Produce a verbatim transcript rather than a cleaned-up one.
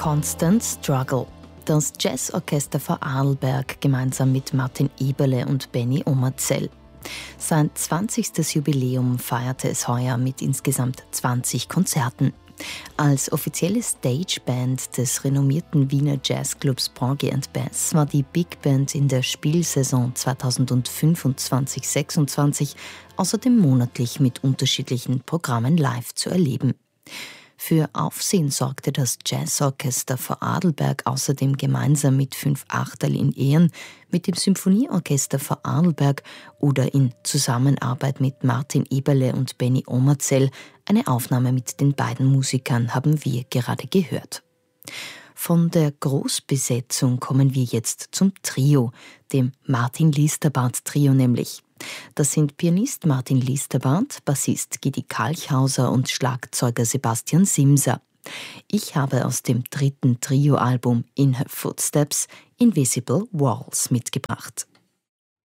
Constant Struggle. Das Jazzorchester Vorarlberg gemeinsam mit Martin Eberle und Benny Omerzell. Sein zwanzigstes Jubiläum feierte es heuer mit insgesamt zwanzig Konzerten. Als offizielle Stageband des renommierten Wiener Jazzclubs Porgy and Bess war die Big Band in der Spielsaison zweitausendfünfundzwanzig sechsundzwanzig außerdem monatlich mit unterschiedlichen Programmen live zu erleben. Für Aufsehen sorgte das Jazzorchester Vorarlberg außerdem gemeinsam mit Fünf Achterl in Ehren, mit dem Symphonieorchester Vorarlberg oder in Zusammenarbeit mit Martin Eberle und Benny Omerzell. Eine Aufnahme mit den beiden Musikern haben wir gerade gehört. Von der Großbesetzung kommen wir jetzt zum Trio, dem Martin-Liesterbart-Trio nämlich. Das sind Pianist Martin Liesterbart, Bassist Gidi Kalchhauser und Schlagzeuger Sebastian Simser. Ich habe aus dem dritten Trio-Album In Her Footsteps Invisible Walls mitgebracht.